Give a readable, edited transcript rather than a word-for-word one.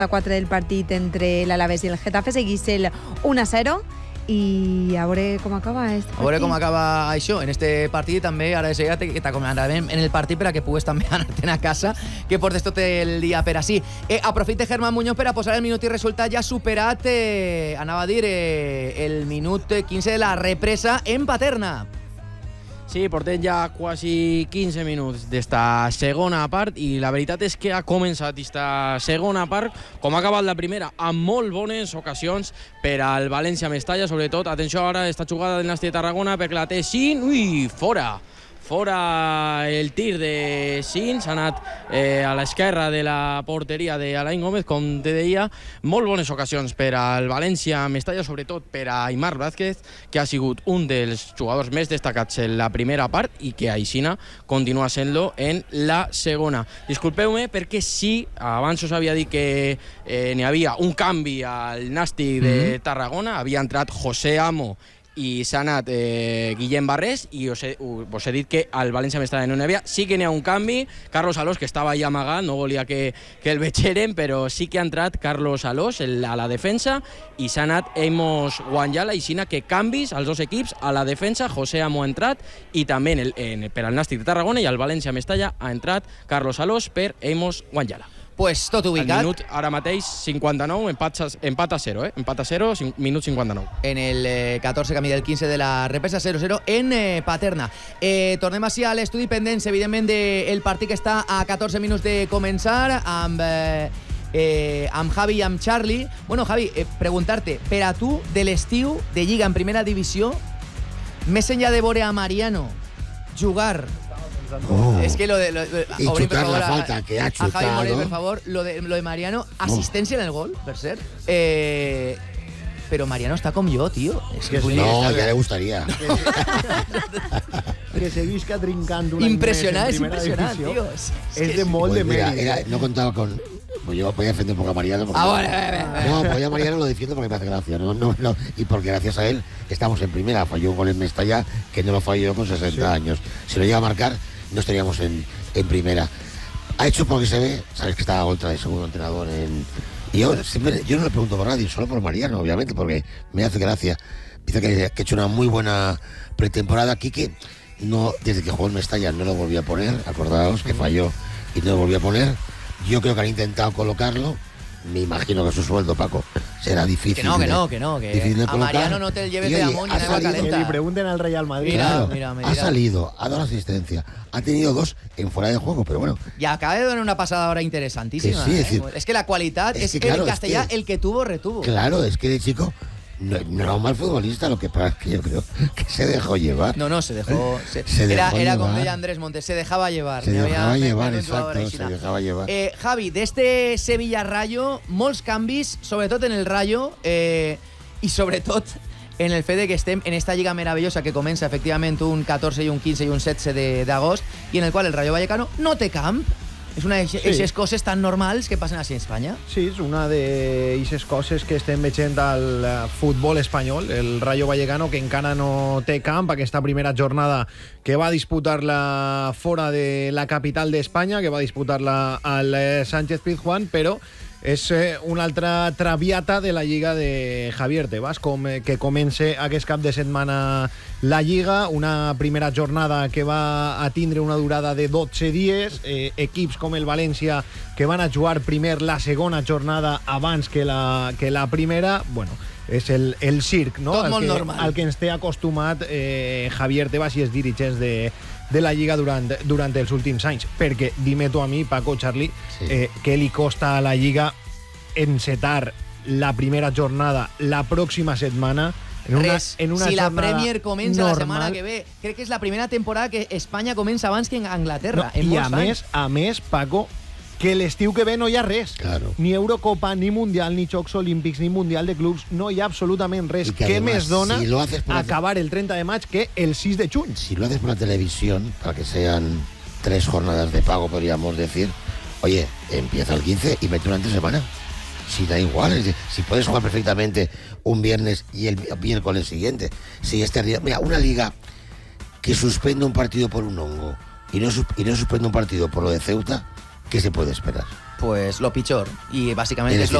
4 del partit entre l'Alavés i el Getafe, seguís el 1-0 i a veure com acaba aquest partit. A veure com acaba això en este partit. També ara de seguida t'acomiadarem en el partit per a que pugues també anar-te'n a casa, que portes tot el dia per així. Aprofite Germán Muñoz per a posar el minut i resultat. Ja ha superat, anava a dir, el minut 15 de la represa en Paterna. Sí, portem ja quasi 15 minuts d'esta segona part i la veritat és que ha començat esta segona part, com ha acabat la primera, amb molt bones ocasions per al València-Mestalla, sobretot. Atenció ara, esta jugada del Nasti de Tarragona perquè la té Sin, fora el tir de Sin, s'ha anat a l'esquerra de la porteria d'Alain Gómez, com te deia. Molt bones ocasions per al València-Mestalla, sobretot per a Aimar Vázquez, que ha sigut un dels jugadors més destacats en la primera part i que aixina continua sent-lo en la segona. Disculpeu-me perquè sí, abans us havia dit que n'hi havia un canvi al Nàstic de Tarragona, havia entrat José Amo i s'ha anat Guillem Barrés i us he dit que al València-Mestalla no n'hi havia. Sí que n'hi ha un canvi, Carlos Alós, que estava allà amagat, no volia que el vegeren, però sí que ha entrat Carlos Alós a la defensa i s'ha anat Amos Guanyala, i així que canvis als dos equips. A la defensa José Amo ha entrat i també per al Nàstic de Tarragona, i al València-Mestalla ha entrat Carlos Alós per Amos Guanyala. Pues tot ubicat. El minut ara mateix 59, empat a 0, empat a 0, minut 59. En el 14 camí del 15 de la represa, 0-0 en Paterna. Tornem així a l'estudi pendents, evidentment, del partit que està a 14 minuts de començar, amb Javi i amb Charlie. Bueno, Javi, preguntar-te, per a tu, de l'estiu de Lliga en primera divisió, més enllà de veure a Mariano jugar... Es que y chutar la falta que ha chutado. A Javi Morey, por favor, lo de Mariano, asistencia en el gol, per ser. Pero Mariano está como yo, tío. Es que no, ya le gustaría. Que seguisca trincando una impresionante, tío. Es de molde medio. No contaba con... Pues yo voy a defender un poco a Mariano. Porque no, pues yo a Mariano lo defiendo porque me hace gracia. No, y porque gracias a él estamos en primera. Falló un gol en Mestalla que no lo falló yo con 60 años. Si lo llega a marcar, no estaríamos en primera. Ha hecho, porque se ve, sabes que estaba Oltra de segundo entrenador y yo no le pregunto por nadie, solo por Mariano, obviamente, porque me hace gracia. Dice que ha hecho una muy buena pretemporada. Quique, no, desde que jugó en Mestalla no lo volvió a poner, acordaos que falló y no lo volvió a poner. Yo creo que han intentado colocarlo. Me imagino que su sueldo, Paco, será difícil. Que no. Que a Mariano no te lleves de amón y nada calenta. Que le pregunten al Real Madrid. Mira. Ha salido, ha dado asistencia. Ha tenido 2 en fuera de juego, pero bueno. Y acaba de dar una pasada ahora interesantísima. Sí, es que la cualidad es que claro, el Castellá, el que tuvo, retuvo. Claro, es que el chico... No era un mal futbolista, lo que pasa es que yo creo que se dejó llevar. No, se dejó. Era como ella Andrés Montes, se dejaba llevar. Se dejaba llevar. Javi, d'este Sevilla-Rayo, molts canvis, sobretot en el Rayo, i sobretot en el fet de que estem en esta lliga meravellosa que comença efectivament un 14 i un 15 i un 16 d'agost i en el qual el Rayo Vallecano no té camp. És una d'aquestes coses tan normals que passen així a Espanya. Sí, és una d'aquestes coses que estem veient al futbol espanyol. El Rayo Vallecano, que encara no té camp, aquesta primera jornada que va disputar-la fora de la capital d'Espanya, que va disputar-la al Sánchez Pizjuán, però és una altra traviata de la Lliga de Javier Tebas, com que comença aquest cap de setmana la Lliga, una primera jornada que va a tindre una durada de 12 dies, equips com el València que van a jugar primer la segona jornada abans que la primera. Bueno, és el circ, no? Tot molt normal. Al que ens té acostumat Javier Tebas i els dirigents de la Lliga durant els últims anys, perquè dime tu a mi, Paco, Charlie, què li costa a la Lliga encetar la primera jornada la pròxima setmana en una si la Premier comença normal. La setmana que ve, crec que és la primera temporada que Espanya comença abans que en Anglaterra. I a més, Paco, que l'estiu que ve no hi ha res. Claro. Ni Eurocopa, ni Mundial, ni Jocs Olímpics, ni Mundial de Clubs. No hi ha absolutament res. Què més dona acabar el 30 de maig que el 6 de juny? Si lo haces por la televisión, para que sean 3 jornadas de pago, podríamos decir, oye, empieza el 15 y mete una entre semana. Si da igual, es decir, si puedes jugar perfectamente un viernes y el miércoles siguiente. Si mira, una liga que suspende un partido por un hongo y no suspende un partido por lo de Ceuta, ¿qué se puede esperar? pues lo pitjor. I bàsicament Es és decir,